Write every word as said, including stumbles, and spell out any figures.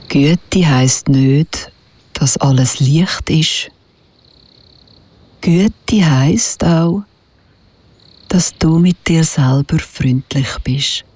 Güte heisst nicht, dass alles leicht ist. Güte heisst auch, dass du mit dir selber freundlich bist.